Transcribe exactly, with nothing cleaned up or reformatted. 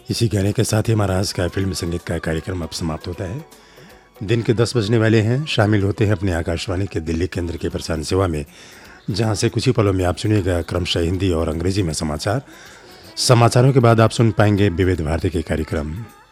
इसी गाने के साथ ही हमारा आज का फिल्म संगीत का कार्यक्रम अब समाप्त होता है। दिन के दस बजने वाले हैं। शामिल होते हैं अपने आकाशवाणी के दिल्ली केंद्र के प्रसारण सेवा में, जहां से कुछ ही पलों में आप सुनिएगा क्रमशः हिंदी और अंग्रेजी में समाचार। समाचारों के बाद आप सुन पाएंगे विविध भारती के कार्यक्रम।